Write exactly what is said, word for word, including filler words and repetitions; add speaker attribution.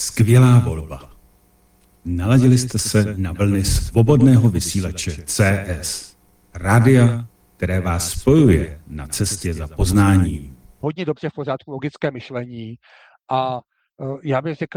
Speaker 1: Skvělá volba. Naladili jste se na vlny svobodného vysílače C S. Rádia, které vás spojuje na cestě za poznáním.
Speaker 2: Hodně dobře v pořádku logické myšlení a uh, já bych řekl,